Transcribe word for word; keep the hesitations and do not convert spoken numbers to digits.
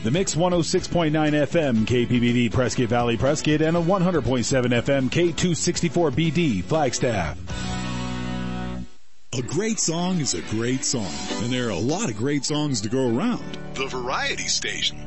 The Mix one oh six point nine F M K P B D Prescott Valley Prescott and a one hundred point seven F M K two sixty-four B D Flagstaff. A great song is a great song, and there are a lot of great songs to go around. The Variety Station.